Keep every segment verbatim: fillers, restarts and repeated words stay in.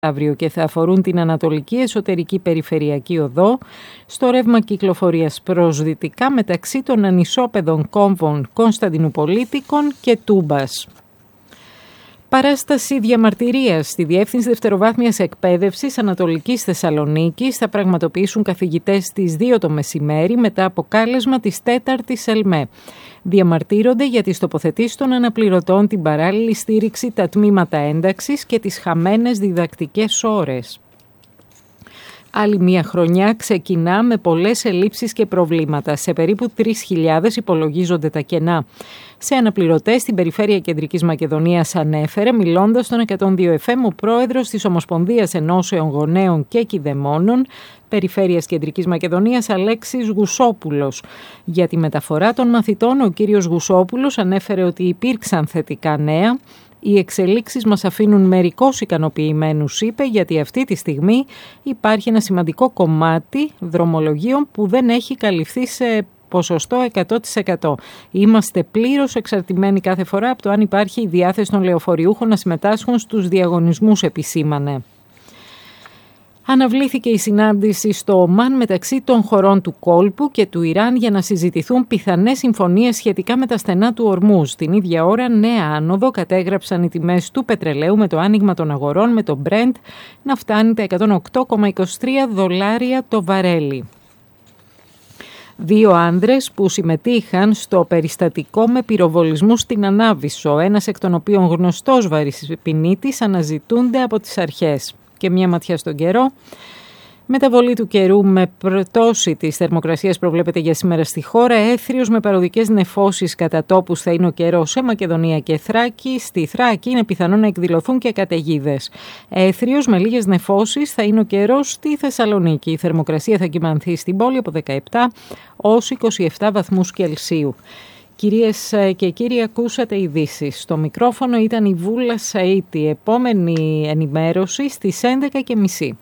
αύριο και θα αφορούν την Ανατολική Εσωτερική Περιφερειακή Οδό στο ρεύμα κυκλοφορίας προς δυτικά μεταξύ των ανισόπεδων κόμβων Κωνσταντινουπολίτικων και Τούμπας. Παράσταση διαμαρτυρίας στη Διεύθυνση Δευτεροβάθμιας Εκπαίδευσης Ανατολικής Θεσσαλονίκης θα πραγματοποιήσουν καθηγητές στις δύο το μεσημέρι μετά από κάλεσμα της τέταρτης ΕΛΜΕ. Διαμαρτύρονται για τις τοποθετήσεις των αναπληρωτών, την παράλληλη στήριξη, τα τμήματα ένταξης και τις χαμένες διδακτικές ώρες. Άλλη μια χρονιά ξεκινά με πολλές ελλείψεις και προβλήματα. Σε περίπου τρεις χιλιάδες υπολογίζονται τα κενά. Σε αναπληρωτές στην περιφέρεια Κεντρικής Μακεδονίας ανέφερε, μιλώντας στον εκατόν δύο εφ εμ, ο πρόεδρος της Ομοσπονδίας Ενώσεων Γονέων και Κηδεμόνων Περιφέρειας Κεντρικής Μακεδονίας, Αλέξης Γουσόπουλος. Για τη μεταφορά των μαθητών, ο κύριος Γουσόπουλος ανέφερε ότι υπήρξαν θετικά νέα. Οι εξελίξεις μας αφήνουν μερικώς ικανοποιημένους, είπε, γιατί αυτή τη στιγμή υπάρχει ένα σημαντικό κομμάτι δρομολογίων που δεν έχει καλυφθεί σε ποσοστό εκατό τοις εκατό. Είμαστε πλήρως εξαρτημένοι κάθε φορά από το αν υπάρχει η διάθεση των λεωφοριούχων να συμμετάσχουν στους διαγωνισμούς, επισήμανε. Αναβλήθηκε η συνάντηση στο Ομάν μεταξύ των χωρών του κόλπου και του Ιράν για να συζητηθούν πιθανές συμφωνίες σχετικά με τα στενά του Ορμούζ. Την ίδια ώρα, νέα άνοδο κατέγραψαν οι τιμές του πετρελαίου με το άνοιγμα των αγορών, με το Brent να φτάνει τα εκατόν οκτώ κόμμα είκοσι τρία δολάρια το βαρέλι. Δύο άνδρες που συμμετείχαν στο περιστατικό με πυροβολισμού στην Ανάβησσο, ένας εκ των οποίων γνωστός βαρυσπινίτης, αναζητούνται από τις αρχές. Και μια ματιά στον καιρό. Μεταβολή του καιρού με πτώση της θερμοκρασίας προβλέπεται για σήμερα στη χώρα. Έθριος με παροδικές νεφώσεις κατά τόπους θα είναι ο καιρός σε Μακεδονία και Θράκη. Στη Θράκη είναι πιθανό να εκδηλωθούν και καταιγίδες. Έθριος με λίγες νεφώσεις θα είναι ο καιρός στη Θεσσαλονίκη. Η θερμοκρασία θα κυμανθεί στην πόλη από δεκαεπτά ως είκοσι επτά βαθμούς Κελσίου. Κυρίες και κύριοι, ακούσατε ειδήσεις. Στο μικρόφωνο ήταν η Βούλα Σαΐτη. Επόμενη ενημέρωση στις έντεκα και μισή.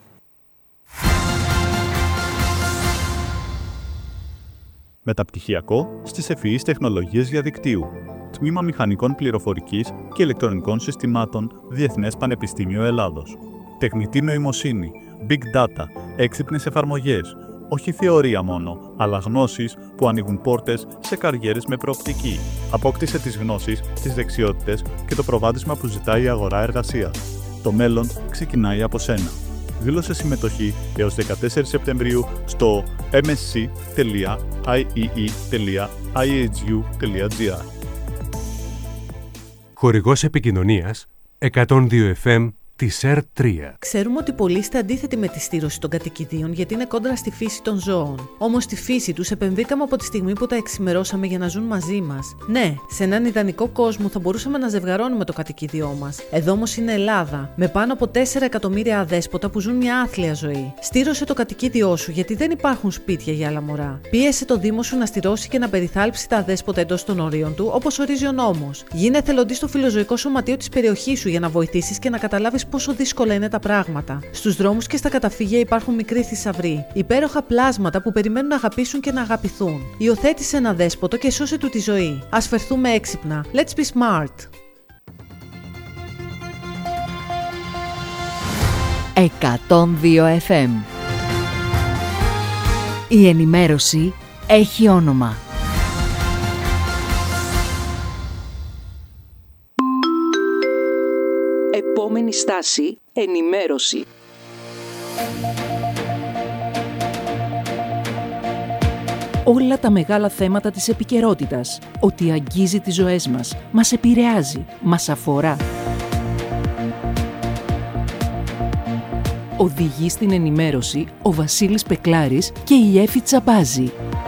Μεταπτυχιακό στις ευφυείς τεχνολογίες διαδικτύου. Τμήμα Μηχανικών Πληροφορικής και Ηλεκτρονικών Συστημάτων, Διεθνές Πανεπιστήμιο Ελλάδος. Τεχνητή νοημοσύνη, Big Data, έξυπνες εφαρμογές. Όχι θεωρία μόνο, αλλά γνώσεις που ανοίγουν πόρτες σε καριέρες με προοπτική. Απόκτησε τις γνώσεις, τις δεξιότητες και το προβάδισμα που ζητάει η αγορά εργασίας. Το μέλλον ξεκινάει από σένα. Δήλωσε συμμετοχή έως δεκατέσσερις Σεπτεμβρίου στο εμ ες σι τελεία άι ι ι τελεία άι έιτς γιου τελεία τζι άρ. Χορηγός επικοινωνίας εκατόν δύο εφ εμ της ΕΡ τρία. Ξέρουμε ότι πολλοί είστε αντίθετοι με τη στήρωση των κατοικιδίων γιατί είναι κόντρα στη φύση των ζώων. Όμως στη φύση τους επενδύκαμε από τη στιγμή που τα εξημερώσαμε για να ζουν μαζί μας. Ναι, σε έναν ιδανικό κόσμο θα μπορούσαμε να ζευγαρώνουμε το κατοικίδιό μας. Εδώ όμως είναι Ελλάδα, με πάνω από τέσσερα εκατομμύρια αδέσποτα που ζουν μια άθλια ζωή. Στήρωσε το κατοικίδιό σου γιατί δεν υπάρχουν σπίτια για άλλα μωρά. Πίεσε το Δήμο σου να στηρώσει και να περιθάλψει τα αδέσποτα εντός των ορίων του, όπως ορίζει ο νόμος. Γίνε εθελοντής στο φιλοζωικό σωματείο της περιοχής σου για να βοηθήσεις και να καταλάβεις πόσο δύσκολα είναι τα πράγματα. Στους δρόμους και στα καταφύγια υπάρχουν μικροί θησαυροί, υπέροχα πλάσματα που περιμένουν να αγαπήσουν και να αγαπηθούν. Υιοθέτησε ένα δέσποτο και σώσε του τη ζωή. Ας φερθούμε έξυπνα. Let's be smart. εκατόν δύο εφ εμ. Η ενημέρωση έχει όνομα. Επόμενη στάση, ενημέρωση. Όλα τα μεγάλα θέματα της επικαιρότητας, ότι αγγίζει τις ζωές μας, μας επηρεάζει, μας αφορά. Οδηγεί στην ενημέρωση ο Βασίλης Πεκλάρης και η Έφη Τσαμπάζη.